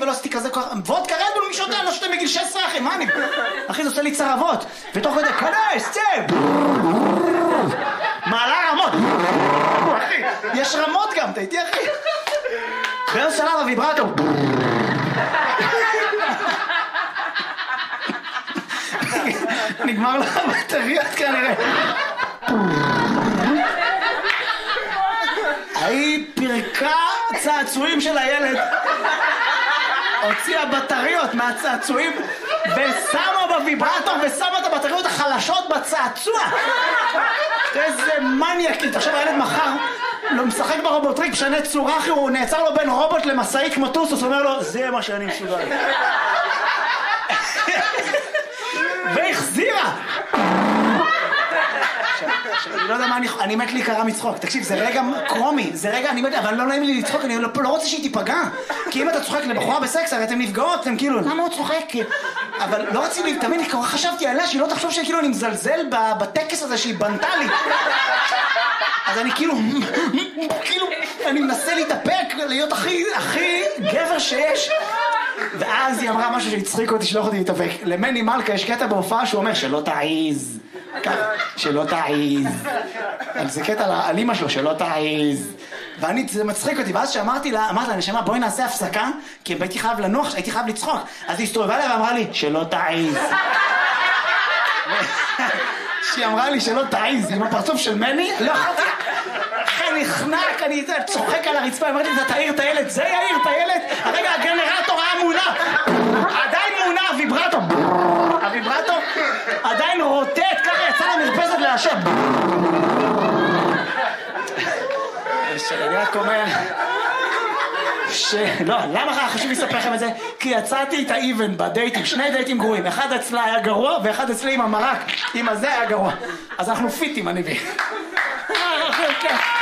ולא עשיתי כזה כוח, וודקה רדבול מי שותה, לא שותה מגיל 16 אחי, מה אני? אחי זה עושה לי צרבות, ותוך כדי כנס, צב! מעלה רמות, אחי, יש רמות גם, אתה איתי אחי? באיזה שלב הוויברטור. נגמר לך בטריות כנראה. היא פרקה צעצועים של הילד, הוציאה בטריות מהצעצועים ושמה בוויברטור ושמה את הבטריות החלשות בצעצוע. איזה מניאקית. עכשיו הילד מחר לא משחק ברובוטריק, משנה צורה, אחי, הוא נעצר לו בין רובוט למסעית כמו טוסוס, אומר לו זה מה שאני מסוגל. והחזירה. אני לא יודע מה אני מת לי קרה מצחוק. תקשיב, זה רגע קרומי, זה רגע, אבל לא נעים לי לצחוק, אני לא רוצה שהיא תיפגע. כי אם אתה צוחק לבחורה בסקס, הרי אתם נפגעות, אתם כאילו, למה הוא צוחק? אבל לא רציתי, תמיד, חשבתי עליה שהיא לא תחשוב שכאילו אני מזלזל בטקס הזה שהיא בנתה לי. אז אני כאילו, אני מנסה להתאפק, להיות הכי גבר שיש. ואז היא אמרה משהו שהצחיק אותי שלא יכולתי להתאפק. למני מלכה יש קטע בהופעה שהוא אומר שלא תעיז. שלא תעיז. זה קטע על אמא שלו, שלא תעיז. זה מצחיק אותי, ואז שאמרתי לה, נשמה, בואי נעשה הפסקה, כי הייתי חייב לנוח, הייתי חייב לצחוק. אז היא הסתובבה לה ואמרה לי, שלא תעיז. שהיא אמרה לי שלא תעיז, עם הפרצוף של מני, לא יכולתי. אחי נחנק, אני צוחק על הרצפה, אמרתי, אתה תעיר את הילד, זה יעיר את הילד? הרגע הגנרטור היה מונע, עדיין מונע, הוויברטור עדיין רוטט, ככה יצא למרפסת להשב. אני רק אומר לא, למה חשוב לספר לכם את זה? כי יצאתי איתה איבן בדייטים, 2 דייטים גרועים, אחד אצלה היה גרוע ואחד אצלי עם המרק, עם הזה היה גרוע, אז אנחנו פיטים אני בי.